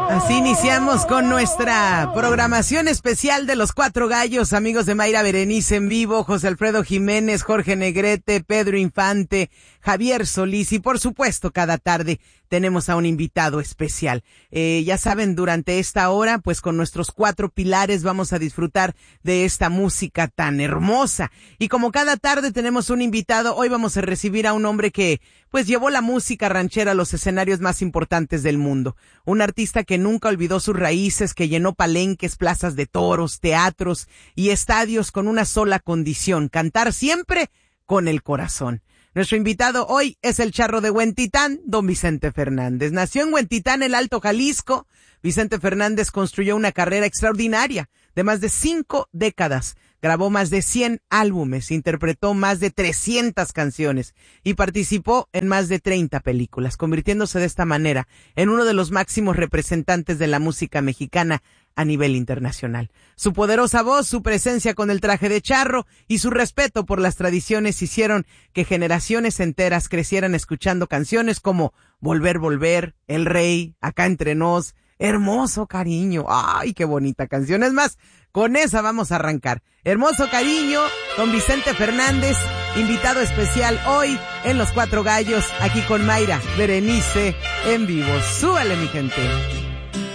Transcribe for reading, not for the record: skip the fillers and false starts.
Así iniciamos con nuestra programación especial de los Cuatro Gallos, amigos de Mayra Berenice en vivo, José Alfredo Jiménez, Jorge Negrete, Pedro Infante, Javier Solís y por supuesto cada tarde tenemos a un invitado especial. Ya saben, durante esta hora, pues con nuestros cuatro pilares vamos a disfrutar de esta música tan hermosa. Y como cada tarde tenemos un invitado, hoy vamos a recibir a un hombre que pues llevó la música ranchera a los escenarios más importantes del mundo. Un artista que nunca olvidó sus raíces, que llenó palenques, plazas de toros, teatros y estadios con una sola condición: cantar siempre con el corazón. Nuestro invitado hoy es el charro de Huentitán, don Vicente Fernández. Nació en Huentitán, el Alto Jalisco. Vicente Fernández construyó una carrera extraordinaria de más de 5 décadas. Grabó más de 100 álbumes, interpretó más de 300 canciones y participó en más de 30 películas, convirtiéndose de esta manera en uno de los máximos representantes de la música mexicana a nivel internacional. Su poderosa voz, su presencia con el traje de charro y su respeto por las tradiciones hicieron que generaciones enteras crecieran escuchando canciones como Volver, Volver, El Rey, Acá Entre Nos, Hermoso Cariño. ¡Ay, qué bonita canción! Es más, con esa vamos a arrancar. Hermoso Cariño, don Vicente Fernández, invitado especial hoy en Los Cuatro Gallos, aquí con Mayra Berenice en vivo. ¡Súbale, mi gente!